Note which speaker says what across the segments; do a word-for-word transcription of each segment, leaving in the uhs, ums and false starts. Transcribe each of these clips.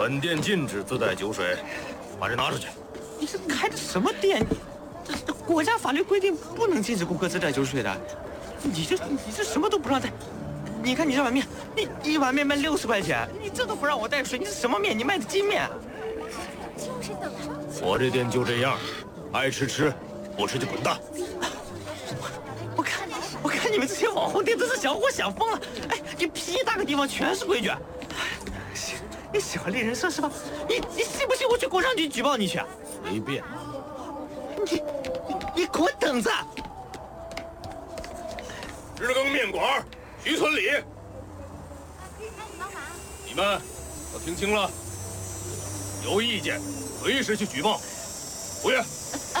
Speaker 1: 本店禁止自带酒水，把人拿出去。
Speaker 2: 你是开的什么店？这这国家法律规定不能禁止顾客自带酒水的。你这你这什么都不让带。你看你这碗面，你一碗面卖六十块钱，你这都不让我带水，你是什么面？你卖的筋面？
Speaker 1: 我这店就这样，爱吃吃，不吃就滚蛋。
Speaker 2: 我看我看你们这些网红店都是想活想疯了。哎，你屁大个地方全是规矩。你喜欢猎人设是吧？你你信不信我去工商局举报你去？
Speaker 1: 随便。
Speaker 2: 你你你给我等着！
Speaker 1: 日更面馆，徐村里，你们都听清了，有意见随时去举报。服务员，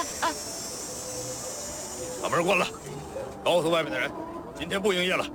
Speaker 1: 把门关了，告诉外面的人，今天不营业了。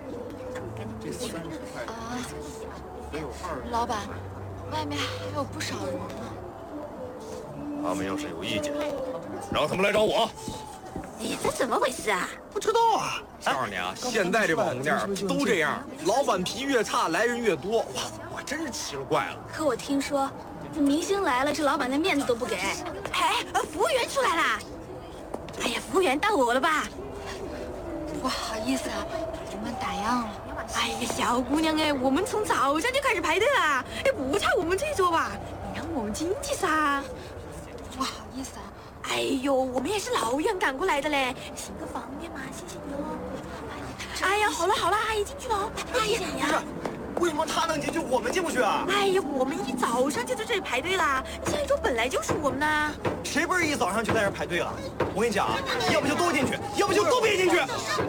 Speaker 3: 啊，老板，外面还有不少人呢。
Speaker 1: 他们要是有意见，让他们来找我。
Speaker 4: 你这怎么回事啊？
Speaker 2: 不知道啊！
Speaker 5: 告诉你啊，现在这网红店都这样，老板脾气越差，来人越多。哇，我真是奇了怪了。
Speaker 4: 可我听说，这明星来了，这老板连面子都不给。哎，服务员出来啦！哎呀，服务员到我了吧？
Speaker 3: 不好意思啊，我们打烊了。
Speaker 4: 哎呀，小姑娘哎，我们从早上就开始排队了，哎，不差我们这桌吧？你让我们进去噻。
Speaker 3: 不好意思啊。
Speaker 4: 哎呦，我们也是老远赶过来的嘞，行个方便嘛，谢谢你哦。哎呀，好了好了，阿姨进去了哦。阿姨，
Speaker 2: 不是，为什么他能进去，我们进不去啊？
Speaker 4: 哎呀，我们一早上就在这里排队啦，下一桌本来就是我们的。
Speaker 2: 谁不是一早上就在这排队了？我跟你讲啊，要不就都进去，要不就都别进去。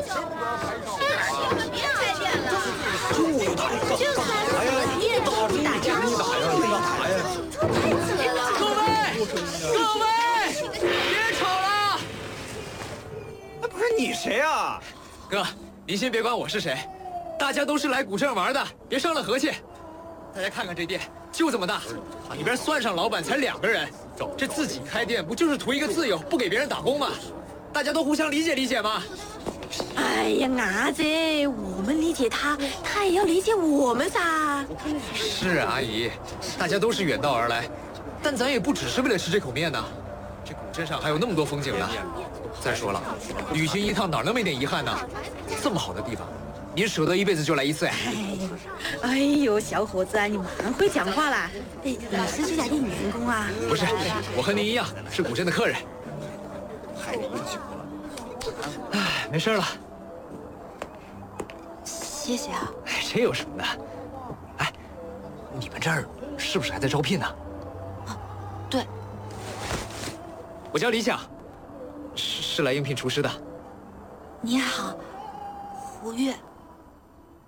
Speaker 4: 别开店了，
Speaker 2: 就打一个，
Speaker 4: 就开
Speaker 2: 哎呀，
Speaker 4: 店都不打烊。
Speaker 2: 你打呀，你干啥呀？各位，各位，别吵了！哎，不是你谁啊？
Speaker 5: 哥，您先别管我是谁，大家都是来古镇玩的，别伤了和气。大家看看这店，就这么大，里边算上老板才两个人，这自己开店不就是图一个自由，不给别人打工吗？大家都互相理解理解嘛。
Speaker 4: 哎呀，伢子，我们理解他，他也要理解我们噻。
Speaker 5: 是啊，阿姨，大家都是远道而来，但咱也不只是为了吃这口面呐。这古镇上还有那么多风景呢。再说了，旅行一趟哪能没点遗憾呢？这么好的地方，您舍得一辈子就来一次呀？
Speaker 4: 哎呦，小伙子啊，你蛮会讲话啦！哎，你是这家店员工啊？
Speaker 5: 不是，我和您一样是古镇的客人。
Speaker 2: 太饮酒了。
Speaker 5: 哎，没事了。
Speaker 3: 谢谢啊。
Speaker 5: 哎，这有什么的？哎，你们这儿是不是还在招聘呢？
Speaker 3: 啊，对。
Speaker 5: 我叫李想，是是来应聘厨师的。
Speaker 3: 你好，胡月。